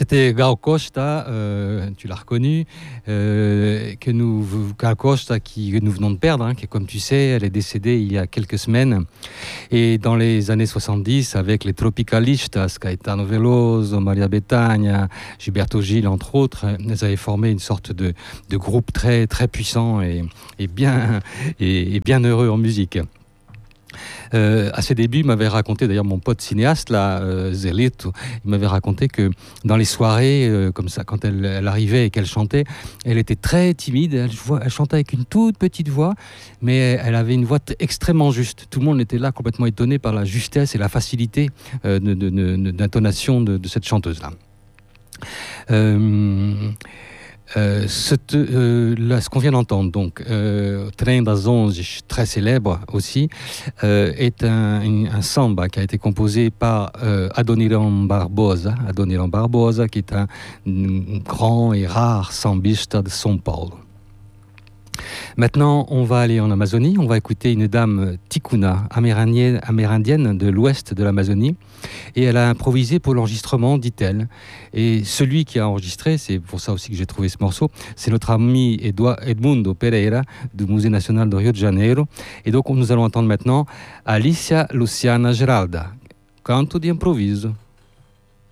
C'était Gal Costa, tu l'as reconnu, Gal Costa que nous venons de perdre, hein, qui, comme tu sais, elle est décédée il y a quelques semaines. Et dans les années 70, avec les Tropicalistas, Caetano Veloso, Maria Bethânia, Gilberto Gil, entre autres, elles avaient formé une sorte de groupe très, très puissant et bien heureux en musique. À ses débuts, il m'avait raconté, d'ailleurs mon pote cinéaste, là, Zelito, il m'avait raconté que dans les soirées, comme ça, quand elle arrivait et qu'elle chantait, elle était très timide, elle chantait avec une toute petite voix, mais elle avait une voix extrêmement juste. Tout le monde était là complètement étonné par la justesse et la facilité d'intonation de cette chanteuse-là. Ce qu'on vient d'entendre, donc, Train das Onze, très célèbre aussi, est un samba qui a été composé par Adoniran Barbosa, qui est un grand et rare sambista de São Paulo. Maintenant, on va aller en Amazonie, on va écouter une dame Ticuna, amérindienne de l'ouest de l'Amazonie, et elle a improvisé pour l'enregistrement, dit-elle. Et celui qui a enregistré, c'est pour ça aussi que j'ai trouvé ce morceau, c'est notre ami Edmundo Pereira du Musée national de Rio de Janeiro. Et donc nous allons entendre maintenant Alicia Luciana Geralda, canto de improviso.